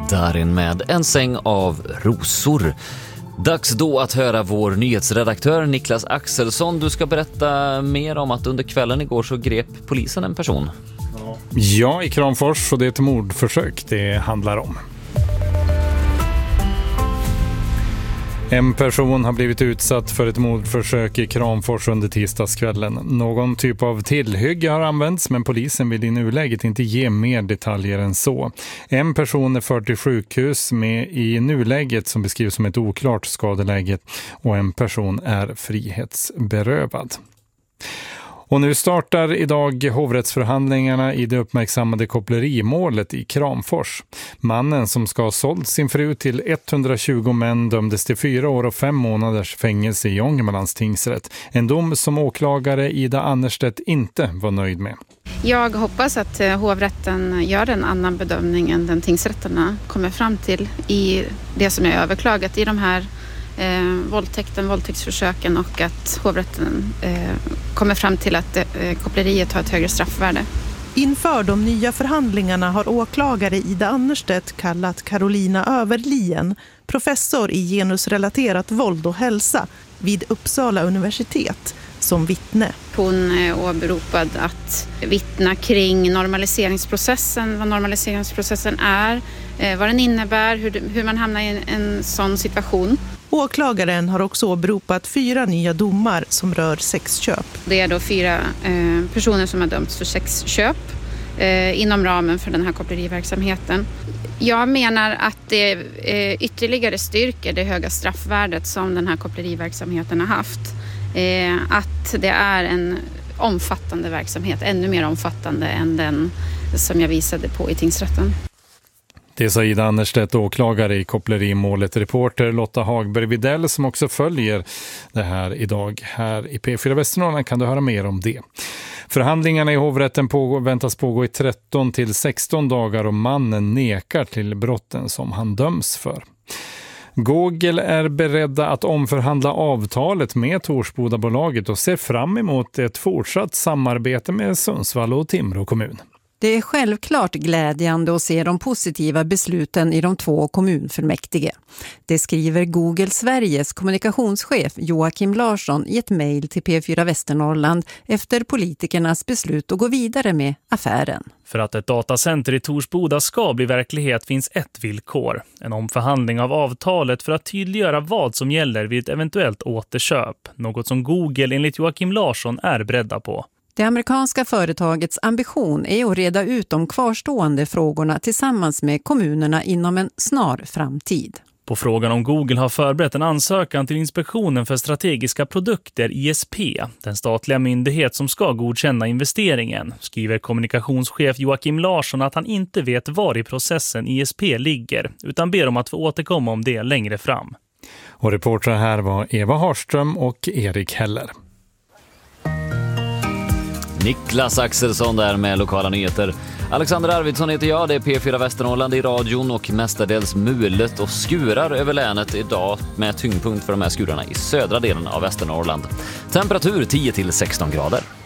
Darin med En säng av rosor. Dags då att höra vår nyhetsredaktör Niklas Axelsson. Du ska berätta mer om att under kvällen igår så grep polisen en person. Ja, i Kramfors, och det är ett mordförsök det handlar om. En person har blivit utsatt för ett mordförsök i Kramfors under tisdagskvällen. Någon typ av tillhygge har använts, men polisen vill i nuläget inte ge mer detaljer än så. En person är förd till sjukhus med i nuläget som beskrivs som ett oklart skadeläge, och en person är frihetsberövad. Och nu startar idag hovrättsförhandlingarna i det uppmärksammade kopplerimålet i Kramfors. Mannen som ska ha sålt sin fru till 120 män dömdes till 4 år och 5 månaders fängelse i Ångermanlands tingsrätt. En dom som åklagare Ida Annerstedt inte var nöjd med. Jag hoppas att hovrätten gör en annan bedömning än den tingsrätterna kommer fram till i det som är överklagat i de här våldtäktsförsöken, och att hovrätten kommer fram till att koppleriet har ett högre straffvärde. Inför de nya förhandlingarna har åklagare Ida Annerstedt kallat Carolina Överlien, professor i genusrelaterat våld och hälsa vid Uppsala universitet, som vittne. Hon åberopad att vittna kring normaliseringsprocessen, vad normaliseringsprocessen är, vad den innebär, hur man hamnar i en sån situation. Åklagaren har också åberopat 4 nya domar som rör sexköp. Det är då 4 personer som har dömts för sexköp inom ramen för den här koppleriverksamheten. Jag menar att det ytterligare styrker det höga straffvärdet som den här koppleriverksamheten har haft. Att det är en omfattande verksamhet, ännu mer omfattande än den som jag visade på i tingsrätten. Det sa Ida Annerstedt, åklagare i kopplerimålet. Reporter Lotta Hagberg-Videll som också följer det här idag. Här i P4 Västernorrland kan du höra mer om det. Förhandlingarna i hovrätten väntas pågå i 13 till 16 dagar och mannen nekar till brotten som han döms för. Google är beredda att omförhandla avtalet med Torsbodabolaget och ser fram emot ett fortsatt samarbete med Sundsvall och Timrå kommun. Det är självklart glädjande att se de positiva besluten i de 2 kommunfullmäktige. Det skriver Google Sveriges kommunikationschef Joakim Larsson i ett mejl till P4 Västernorrland efter politikernas beslut att gå vidare med affären. För att ett datacenter i Torsboda ska bli verklighet finns ett villkor. En omförhandling av avtalet för att tydliggöra vad som gäller vid ett eventuellt återköp. Något som Google enligt Joakim Larsson är beredda på. Det amerikanska företagets ambition är att reda ut de kvarstående frågorna tillsammans med kommunerna inom en snar framtid. På frågan om Google har förberett en ansökan till Inspektionen för strategiska produkter, ISP, den statliga myndighet som ska godkänna investeringen, skriver kommunikationschef Joakim Larsson att han inte vet var i processen ISP ligger, utan ber om att få återkomma om det längre fram. Och reportrar här var Eva Harström och Erik Heller. Niklas Axelsson där med lokala nyheter. Alexander Arvidsson heter jag, det är P4 Västernorrland i radion och mestadels mulet och skurar över länet idag med tyngdpunkt för de här skurarna i södra delen av Västernorrland. Temperatur 10 till 16 grader.